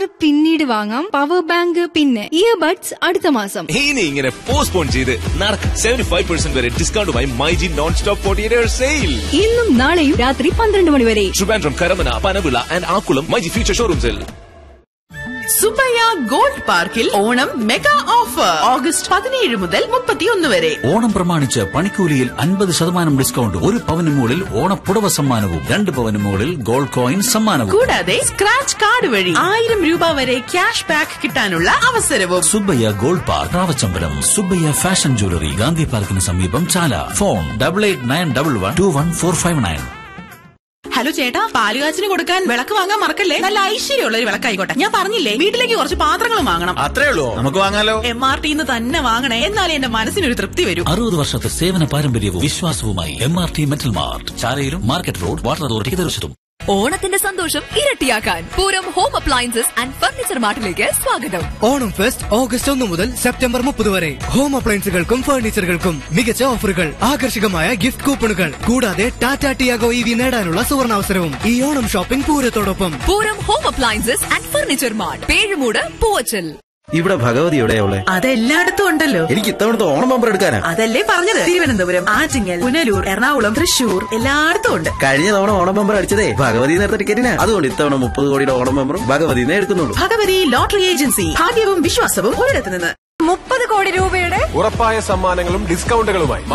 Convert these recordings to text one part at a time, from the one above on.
പിന്നീട് വാങ്ങാം, power bank പിന്നെ ഇയർബഡ്സ് അടുത്ത മാസം. ഇനി ഇങ്ങനെ പോസ്റ്റ്പോൺ ചെയ്ത് നടക്കും. 75% വരെ ഡിസ്കൗണ്ടുമായി മൈജി നോൺ സ്റ്റോപ്പ് 48 സെയിൽ. ഇന്നും നാളെയും രാത്രി 12 മണി വരെ. Trivandrum, Karamana, Panavila and Akkulam myG future ഷോറൂംസിൽ. Subbaiah gold പാർക്കിൽ ഓണം മെഗാ ഓഫർ ഓഗസ്റ്റ് 17 മുതൽ 31 വരെ. ഓണം പ്രമാണിച്ച് പണിക്കൂലിയിൽ 50% ഡിസ്കൗണ്ട്, 1 പവന് മുകളിൽ ഓണപ്പുടവ സമ്മാനവും, 2 പവന് മുകളിൽ ഗോൾഡ് കോയിൻ സമ്മാനവും, കൂടാതെ സ്ക്രാച്ച് കാർഡ് വഴി 1000 രൂപ വരെ ക്യാഷ് ബാക്ക് കിട്ടാനുള്ള അവസരവും. Subbaiah gold park, റാവച്ചമ്പലം. Subbaiah fashion jewellery, Gandhi പാർക്കിന് സമീപം, ചാല. ഫോൺ 8891121459. ഹലോ ചേട്ടാ, പാലുകാച്ചിന് കൊടുക്കാൻ വിളക്ക് വാങ്ങാൻ മറക്കല്ലേ. നല്ല ഐശ്വര്യമുള്ള ഒരു വിളക്കായിക്കോട്ടെ. ഞാൻ പറഞ്ഞില്ലേ, വീട്ടിലേക്ക് കുറച്ച് പാത്രങ്ങളും വാങ്ങണം. അത്രേ ഉള്ളൂ, നമുക്ക് വാങ്ങാലോ. MRT തന്നെ വാങ്ങണേ, എന്നാലേ എന്റെ മനസ്സിനൊരു തൃപ്തി വരും. 60 വർഷത്തെ സേവന പാരമ്പര്യവും വിശ്വാസവുമായി MRT metal mart, ചാലയിലും market road water അതോറിറ്റിക്ക് എതിർവശത്തും. ഓണത്തിന്റെ സന്തോഷം ഇരട്ടിയാക്കാൻ Pooram home appliances and furniture മാർട്ടിലേക്ക് സ്വാഗതം. ഓണം ഫെസ്റ്റ് ഓഗസ്റ്റ് 1 മുതൽ സെപ്റ്റംബർ 30 വരെ. ഹോം അപ്ലയൻസുകൾക്കും ഫർണിച്ചറുകൾക്കും മികച്ച ഓഫറുകൾ, ആകർഷകമായ ഗിഫ്റ്റ് കൂപ്പണുകൾ, കൂടാതെ ടാറ്റ ടിയാഗോ EV നേടാനുള്ള സുവർണാവസരവും ഈ Onam shopping പൂരത്തോടൊപ്പം. Pooram home appliances and furniture mart, Pezhumoodu, Poovachal. ഇവിടെ ഭഗവതി എവിടെയുള്ള? അതെല്ലായിടത്തും ഉണ്ടല്ലോ. എനിക്ക് ഇത്തവണത്തെ ഓണം ബമ്പർ എടുക്കാനാ. അതല്ലേ പറഞ്ഞത്, തിരുവനന്തപുരം, ആറ്റിങ്ങൽ, പുനലൂർ, എറണാകുളം, തൃശൂർ, എല്ലായിടത്തും ഉണ്ട്. കഴിഞ്ഞ തവണ ഓണം ബമ്പർ അടിച്ചതേ ഭഗവതി നേരത്തെ ടിക്കറ്റിനാ. അതുകൊണ്ട് ഇത്തവണ 30 കോടിയുടെ ഓണം ബമ്പറും ഭഗവതിനെ എടുക്കുന്നുള്ളൂ. ഭഗവതി ലോട്ടറി ഏജൻസി, ഭാഗ്യവും വിശ്വാസവും ഒരിടത്ത് നിന്ന്. 30 കോടി രൂപയുടെ ഉറപ്പായ സമ്മാനങ്ങളും ഡിസ്കൗണ്ടുകളുമായി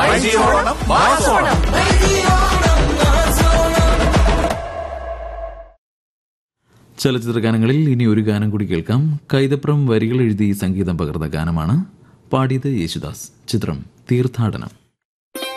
ചലച്ചിത്ര ഗാനങ്ങളിൽ ഇനി ഒരു ഗാനം കൂടി കേൾക്കാം. കൈതപ്രം വരികൾ എഴുതി സംഗീതം പകർന്ന ഗാനമാണ്. പാടിയത് യേശുദാസ്. ചിത്രം തീർത്ഥാടനം.